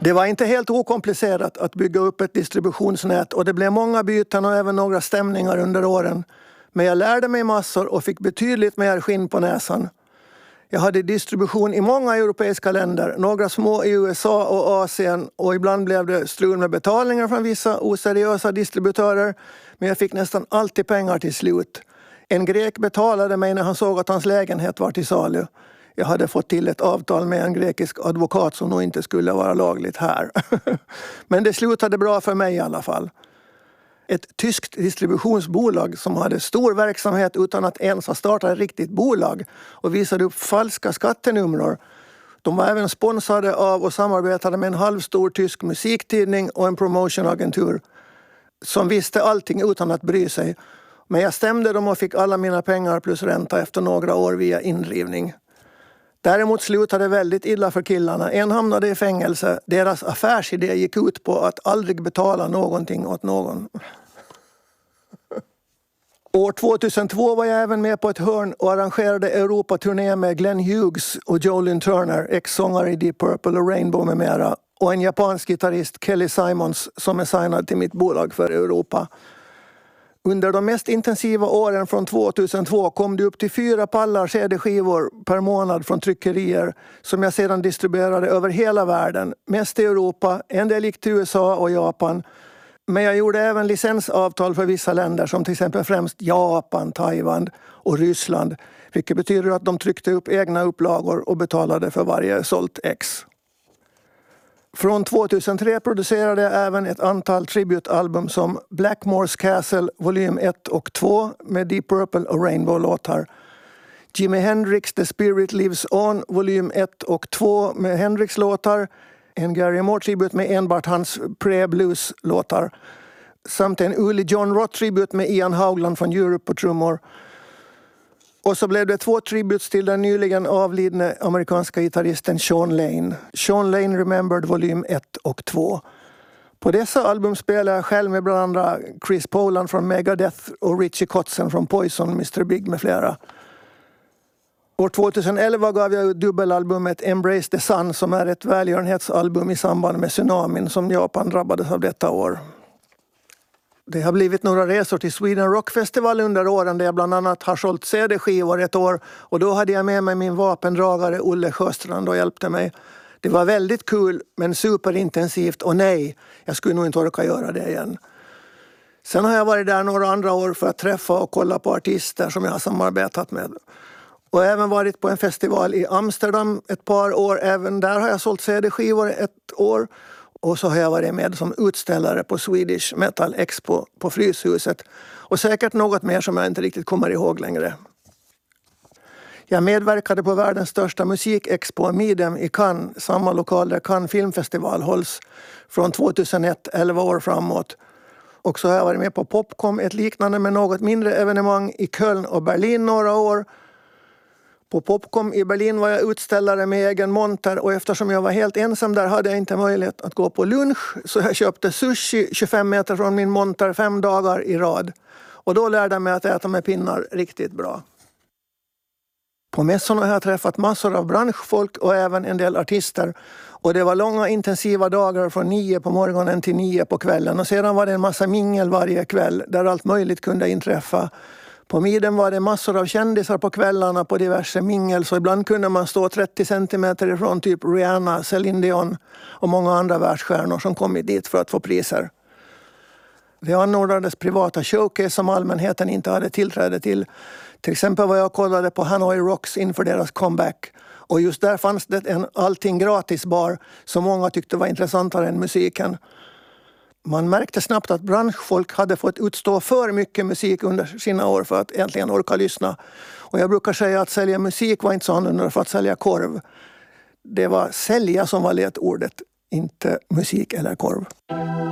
Det var inte helt okomplicerat att bygga upp ett distributionsnät och det blev många byten och även några stämningar under åren. Men jag lärde mig massor och fick betydligt mer skinn på näsan. Jag hade distribution i många europeiska länder, några små i USA och Asien och ibland blev det strul med betalningar från vissa oseriösa distributörer, men jag fick nästan alltid pengar till slut. En grek betalade mig när han såg att hans lägenhet var till salu. Jag hade fått till ett avtal med en grekisk advokat som nog inte skulle vara lagligt här. Men det slutade bra för mig i alla fall. Ett tyskt distributionsbolag som hade stor verksamhet utan att ens ha startat ett riktigt bolag och visade upp falska skattenummer. De var även sponsrade av och samarbetade med en halvstor tysk musiktidning och en promotionagentur som visste allting utan att bry sig. Men jag stämde dem och fick alla mina pengar plus ränta efter några år via indrivning. Däremot slutade väldigt illa för killarna. En hamnade i fängelse. Deras affärsidé gick ut på att aldrig betala någonting åt någon. År 2002 var jag även med på ett hörn och arrangerade Europa-turné med Glenn Hughes och Jolene Turner, ex-sångare i Deep Purple och Rainbow med mera, och en japansk gitarrist, Kelly Simons, som är signad till mitt bolag för Europa. Under de mest intensiva åren från 2002 kom det upp till 4 pallar CD-skivor per månad från tryckerier som jag sedan distribuerade över hela världen. Mest i Europa, en del gick till USA och Japan. Men jag gjorde även licensavtal för vissa länder som till exempel främst Japan, Taiwan och Ryssland. Vilket betyder att de tryckte upp egna upplagor och betalade för varje sålt ex. Från 2003 producerade jag även ett antal tributalbum som Blackmore's Castle volym 1 och 2 med Deep Purple och Rainbow-låtar. Jimi Hendrix The Spirit Lives On volym 1 och 2 med Hendrix-låtar. En Gary Moore-tribut med enbart hans pre-blues-låtar. Samt en Uli John Roth-tribut med Ian Haugland från Europe på trummor. Och så blev det 2 tributes till den nyligen avlidne amerikanska gitarristen Sean Lane. Sean Lane Remembered volym 1 och 2. På dessa album spelar jag själv med bland andra Chris Poland från Megadeth och Richie Kotzen från Poison, Mr. Big med flera. År 2011 gav jag ut dubbelalbumet Embrace the Sun som är ett välgörenhetsalbum i samband med tsunamin som Japan drabbades av detta år. Det har blivit några resor till Sweden Rock Festival under åren där jag bland annat har sålt CD-skivor ett år och då hade jag med mig min vapendragare Olle Sjöstrand och hjälpte mig. Det var väldigt kul men superintensivt och nej, jag skulle nog inte orka göra det igen. Sen har jag varit där några andra år för att träffa och kolla på artister som jag har samarbetat med. Och även varit på en festival i Amsterdam ett par år. Även där har jag sålt CD-skivor ett år. Och så har jag varit med som utställare på Swedish Metal Expo på Fryshuset. Och säkert något mer som jag inte riktigt kommer ihåg längre. Jag medverkade på världens största musikexpo Midem i Cannes. Samma lokal där Cannes filmfestival hålls från 2001, 11 år framåt. Och så har jag varit med på Popcom, ett liknande med något mindre evenemang i Köln och Berlin några år. På Popcom i Berlin var jag utställare med egen monter och eftersom jag var helt ensam där hade jag inte möjlighet att gå på lunch. Så jag köpte sushi 25 meter från min monter 5 dagar i rad. Och då lärde jag mig att äta med pinnar riktigt bra. På mässorna har jag träffat massor av branschfolk och även en del artister. Och det var långa intensiva dagar från 9 på morgonen till 9 på kvällen. Och sedan var det en massa mingel varje kväll där allt möjligt kunde inträffa. På Midem var det massor av kändisar på kvällarna på diverse mingel så ibland kunde man stå 30 centimeter ifrån typ Rihanna, Celine Dion och många andra världsstjärnor som kommit dit för att få priser. Det anordnades privata showcase som allmänheten inte hade tillträde till. Till exempel var jag och kollade på Hanoi Rocks inför deras comeback. Och just där fanns det en allting gratis bar som många tyckte var intressantare än musiken. Man märkte snabbt att branschfolk hade fått utstå för mycket musik under sina år för att äntligen orka lyssna. Och jag brukar säga att sälja musik var inte så annorlunda för att sälja korv. Det var sälja som var ledordet, inte musik eller korv.